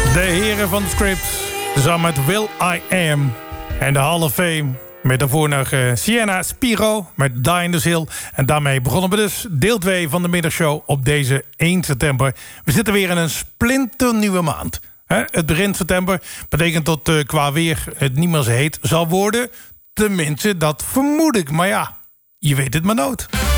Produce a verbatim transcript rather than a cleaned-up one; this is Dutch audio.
De heren van het script, samen met Will I Am en de Hall of Fame. Met daarvoor nog uh, Sienna Spiro met Die in the Hill. En daarmee begonnen we dus deel twee van de middagshow op deze één september. We zitten weer in een splinternieuwe maand. He, het begin september betekent dat uh, qua weer het niet meer zo heet zal worden. Tenminste, dat vermoed ik. Maar ja, je weet het maar nooit.